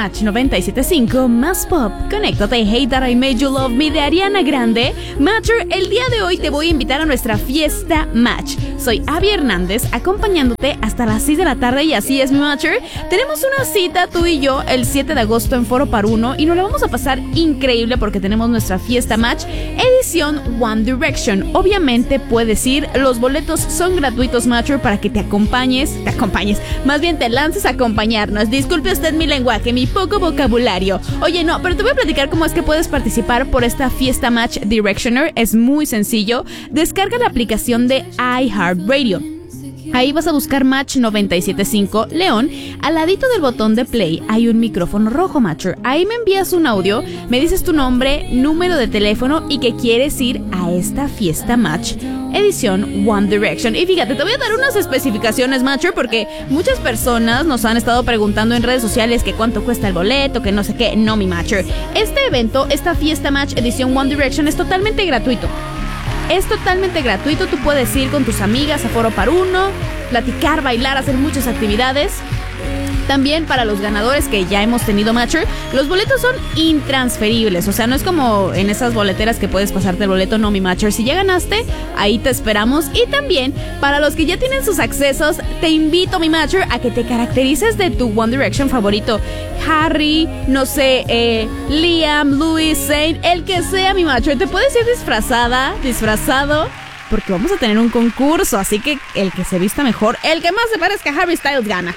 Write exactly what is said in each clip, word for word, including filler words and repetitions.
Match noventa y siete punto cinco más pop. Conéctate. Hate That I Made You Love Me de Ariana Grande. Matcher, el día de hoy te voy a invitar a nuestra fiesta Match. Soy Abby Hernández, acompañándote hasta las seis de la tarde y así es mi Matcher. Tenemos una cita tú y yo el siete de agosto en Foro Paruno y nos la vamos a pasar increíble porque tenemos nuestra fiesta Match edición One Direction. Obviamente puedes ir, los boletos son gratuitos, Matcher, para que te acompañes, te acompañes, más bien te lances a acompañarnos. Disculpe usted mi lenguaje, mi poco vocabulario. Oye, no, pero te voy a platicar cómo es que puedes participar por esta fiesta Match Directioner. Es muy sencillo. Descarga la aplicación de iHeartRadio. Ahí vas a buscar Match noventa y siete punto cinco León. Al ladito del botón de play hay un micrófono rojo, Matcher. Ahí me envías un audio, me dices tu nombre, número de teléfono y que quieres ir a esta fiesta Match edición One Direction. Y fíjate, te voy a dar unas especificaciones, Matcher, porque muchas personas nos han estado preguntando en redes sociales que cuánto cuesta el boleto, que no sé qué. No, mi Matcher. Este evento, esta fiesta Match edición One Direction es totalmente gratuito. Es totalmente gratuito, tú puedes ir con tus amigas a Foro Paruno, platicar, bailar, hacer muchas actividades. También para los ganadores que ya hemos tenido, Matcher, los boletos son intransferibles. O sea, no es como en esas boleteras que puedes pasarte el boleto. No, mi Matcher, si ya ganaste, ahí te esperamos. Y también para los que ya tienen sus accesos, te invito, mi Matcher, a que te caracterices de tu One Direction favorito. Harry, no sé, eh, Liam, Louis, Zayn, el que sea, mi Matcher. Te puedes ir disfrazada, disfrazado, porque vamos a tener un concurso. Así que el que se vista mejor, el que más se parezca a Harry Styles, gana.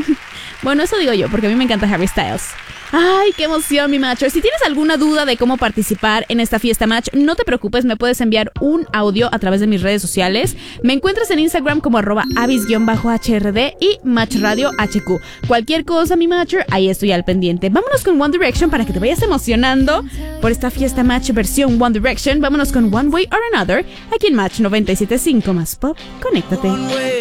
Bueno, eso digo yo, porque a mí me encanta Harry Styles. ¡Ay, qué emoción, mi Matcher! Si tienes alguna duda de cómo participar en esta fiesta Match, no te preocupes, me puedes enviar un audio a través de mis redes sociales. Me encuentras en Instagram como arroba avis-H R D y Match Radio H Q. Cualquier cosa, mi Matcher, ahí estoy al pendiente. Vámonos con One Direction para que te vayas emocionando por esta fiesta Match versión One Direction. Vámonos con One Way or Another, aquí en Match noventa y siete punto cinco más pop. Conéctate.